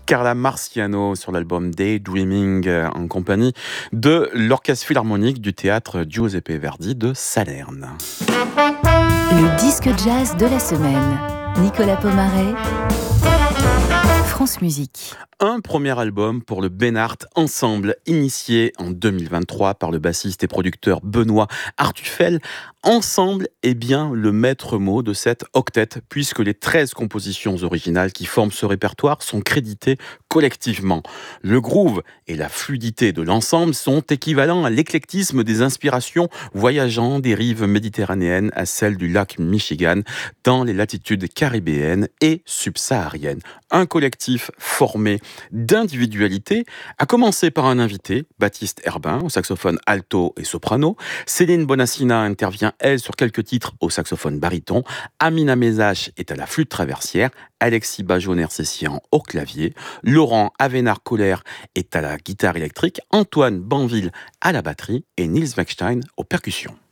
Carla Marciano sur l'album Daydreaming en compagnie de l'Orchestre Philharmonique du Théâtre Giuseppe Verdi de Salerne. Le disque jazz de la semaine. Nicolas Pomaret, France Musique. Un premier album pour le Beinart Ensemble, initié en 2023 par le bassiste et producteur Benoît Artufel. Ensemble est bien le maître mot de cette octet, puisque les 13 compositions originales qui forment ce répertoire sont créditées collectivement. Le groove et la fluidité de l'ensemble sont équivalents à l'éclectisme des inspirations voyageant des rives méditerranéennes à celles du lac Michigan, dans les latitudes caribéennes et subsahariennes. Un collectif formé d'individualité, à commencer par un invité, Baptiste Herbin, au saxophone alto et soprano. Céline Bonassina intervient, elle, sur quelques titres au saxophone baryton. Amina Mezache est à la flûte traversière. Alexis Bajon-Nersessian au clavier. Laurent Avénard-Coller est à la guitare électrique. Antoine Banville à la batterie et Nils Weckstein aux percussions.